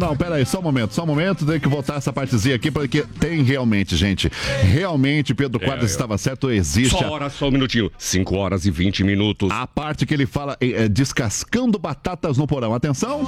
Não, peraí, só um momento, tem que voltar essa partezinha aqui, porque tem realmente, gente, Pedro Quadras estava certo, existe... Só um minutinho, 5 horas e 20 minutos. A parte que ele fala descascando batatas no porão, atenção.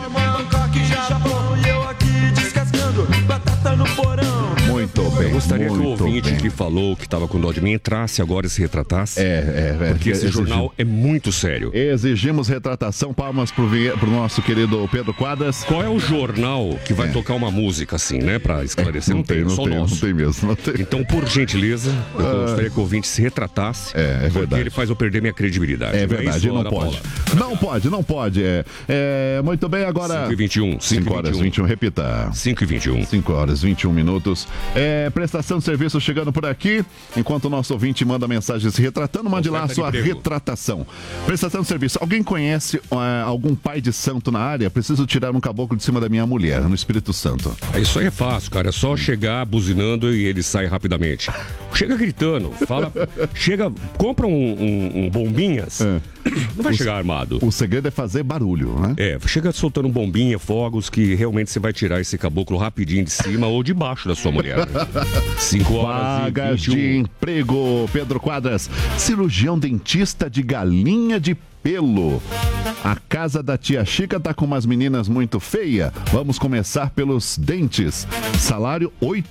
Eu aqui descascando batata no porão. Muito bem. Eu gostaria que o ouvinte bem. que falou que estava com dó de mim entrasse agora e se retratasse. Porque esse jornal é muito sério. Exigimos retratação, palmas pro nosso querido Pedro Quadras. Qual é o jornal que vai tocar uma música assim, né? Pra esclarecer, não tem mesmo. Não tem. Então, por gentileza, eu gostaria que o ouvinte se retratasse. Porque verdade. ele faz eu perder minha credibilidade. É verdade, isso, não pode. Não pode. Muito bem, agora... 5h21. 5 horas 21, repita. 5h21. 5 horas 21 minutos. Prestação de serviço chegando por aqui. Enquanto o nosso ouvinte manda mensagem se retratando, mande lá a sua retratação. Prestação de serviço. Alguém conhece algum pai de santo na área? Preciso tirar um caboclo de cima da minha mulher, no Espírito Santo. Isso aí é fácil, cara. É só chegar buzinando e ele sai rapidamente. Chega gritando, compra um bombinhas. Não vai chegar armado. O segredo é fazer barulho, né? Chega soltando bombinha, fogos, que realmente você vai tirar esse caboclo rapidinho de cima ou de baixo da sua mulher. 5 horas Vagas e 21. de emprego, Pedro Quadras. Cirurgião dentista de galinha de pelo. A casa da tia Chica tá com umas meninas muito feias. Vamos começar pelos dentes. Salário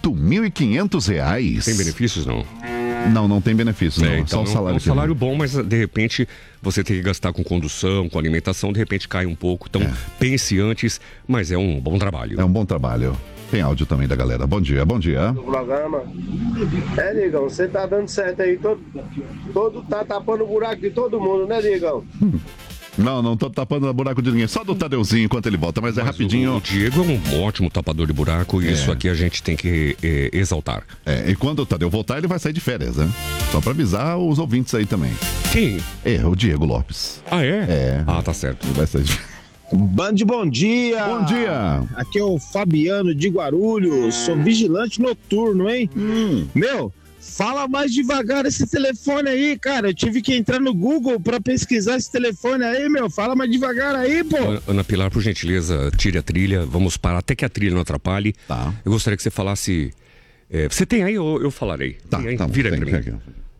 R$8.500. Tem benefícios, não? Não tem benefícios, não. Então, só o salário. É um salário bom, mas de repente você tem que gastar com condução, com alimentação, de repente cai um pouco. Então pense antes, mas é um bom trabalho. É um bom trabalho. Tem áudio também da galera. Bom dia. No programa. Digão, você tá dando certo aí. Todo tá tapando o buraco de todo mundo, né, Digão? Não tô tapando o buraco de ninguém. Só do Tadeuzinho enquanto ele volta, mas rapidinho. O Diego é um ótimo tapador de buraco e isso aqui a gente tem que exaltar. E quando o Tadeu voltar, ele vai sair de férias, né? Só pra avisar os ouvintes aí também. Quem? O Diego Lopes. Ah, é? É. Ah, tá certo. Ele vai sair de férias. Band, bom dia! Bom dia! Aqui é o Fabiano de Guarulhos, sou vigilante noturno, hein? Meu, fala mais devagar esse telefone aí, cara. Eu tive que entrar no Google pra pesquisar esse telefone aí, meu. Fala mais devagar aí, pô. Ana Pilar, por gentileza, tire a trilha. Vamos parar até que a trilha não atrapalhe. Tá. Eu gostaria que você falasse... você tem aí ou eu falarei? Tá, tem aí? tá bom. Vira aí pra mim.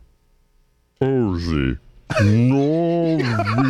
11 9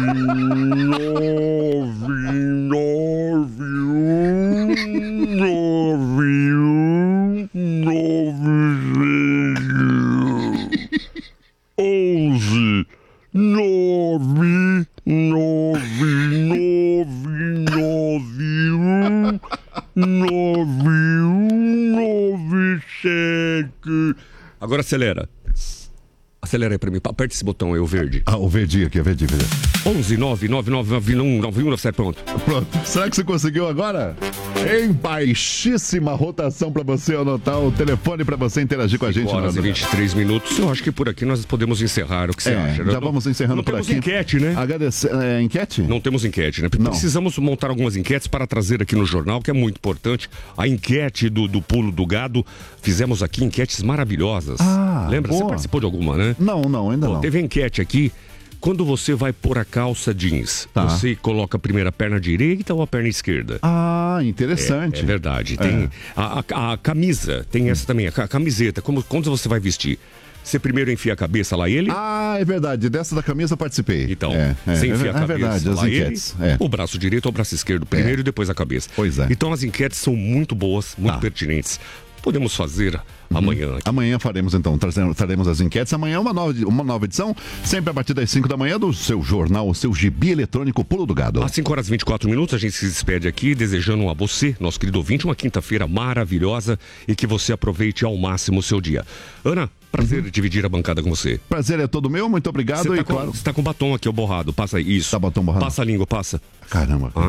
9. Agora acelera. Acelera aí pra mim. Aperta esse botão aí, o verde. O verdinho aqui, o verdinho. 11 999919197, pronto. Pronto. Será que você conseguiu agora? Em baixíssima rotação pra você anotar o telefone pra você interagir com a gente. 5 horas e 23 minutos. Eu acho que por aqui nós podemos encerrar. O que você acha? Já vamos encerrando por aqui. Não temos enquete, né? Enquete? Não temos enquete, né? Precisamos montar algumas enquetes para trazer aqui no jornal, que é muito importante. A enquete do pulo do gado. Fizemos aqui enquetes maravilhosas. Lembra? Boa. Você participou de alguma, né? Não, ainda não. Teve enquete aqui. Quando você vai pôr a calça jeans, você coloca a primeira perna direita ou a perna esquerda? Interessante. É verdade. Tem a camisa, tem essa também, a camiseta. Quando você vai vestir? Você primeiro enfia a cabeça lá ele? É verdade. Dessa da camisa eu participei. Então, você enfia a cabeça verdade, as lá enquetes. ele, o braço direito ou o braço esquerdo primeiro e depois a cabeça. Pois é. Então as enquetes são muito boas, muito pertinentes. Podemos fazer amanhã. Amanhã faremos então, traremos as enquetes. Amanhã uma nova edição, sempre a partir das 5 da manhã do seu jornal, o seu gibi eletrônico Pulo do Gado. Às 5 horas e 24 minutos, a gente se despede aqui, desejando a você, nosso querido ouvinte, uma quinta-feira maravilhosa e que você aproveite ao máximo o seu dia. Ana, prazer dividir a bancada com você. Prazer é todo meu, muito obrigado. Você tá com batom aqui, ó, borrado. Passa aí, isso. Tá batom borrado? Passa a língua, passa. Caramba.